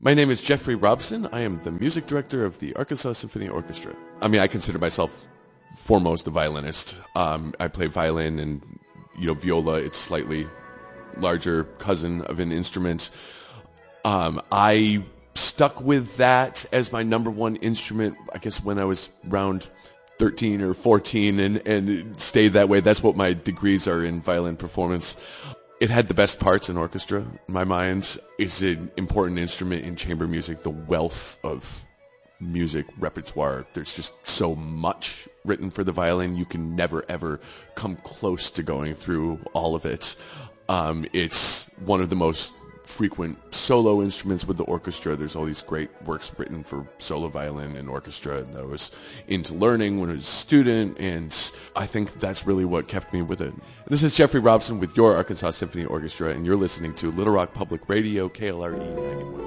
My name is Jeffrey Robson. I am the music director of the Arkansas Symphony Orchestra. I mean, I consider myself foremost a violinist. I play violin and, viola. It's slightly larger cousin of an instrument. I stuck with that as my number one instrument, I guess, when I was around 13 or 14 and it stayed that way. That's what my degrees are in, violin performance. It had the best parts in orchestra, in my mind. It's an important instrument in chamber music, the wealth of music repertoire. There's just so much written for the violin. You can never, ever come close to going through all of it. It's one of the most frequent solo instruments with the orchestra. There's all these great works written for solo violin and orchestra that I was into learning when I was a student, and I think that's really what kept me with it. This is Jeffrey Robson with your Arkansas Symphony Orchestra, and you're listening to Little Rock Public Radio, KLRE 91.